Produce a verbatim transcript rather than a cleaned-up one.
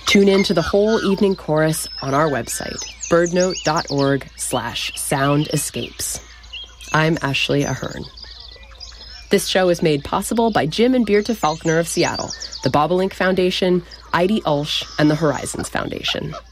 Tune in to the whole evening chorus on our website, birdnote.org slash sound escapes. I'm Ashley Ahern. This show is made possible by Jim and Beerta Faulkner of Seattle, the Bobolink Foundation, Heidi Ulsh, and the Horizons Foundation.